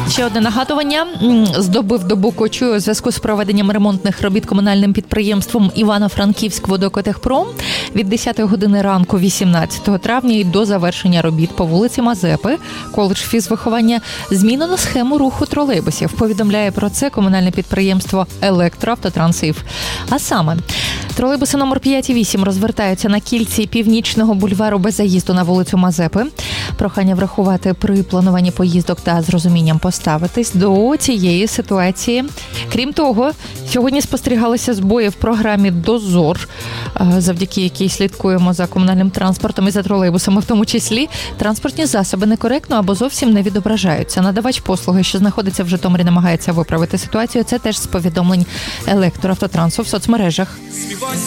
Ще одне нагадування. Здобив добу кочує у зв'язку з проведенням ремонтних робіт комунальним підприємством Івано-Франківськводокотехпром від 10 години ранку 18 травня і до завершення робіт по вулиці Мазепи, коледж фізвиховання, змінено схему руху тролейбусів. Повідомляє про це комунальне підприємство «Електроавтотрансів». А саме, тролейбуси номер 5 і 8 розвертаються на кільці Північного бульвару без заїзду на вулицю Мазепи. Прохання врахувати при плануванні поїздок та з розумінням поставитись до цієї ситуації. Крім того, сьогодні спостерігалися збої в програмі «Дозор», завдяки якій слідкуємо за комунальним транспортом і за тролейбусами, в тому числі. Транспортні засоби некоректно або зовсім не відображаються. Надавач послуги, що знаходиться в Житомирі, намагається виправити ситуацію. Це теж з повідомлень Електроавтотрансу в соцмережах.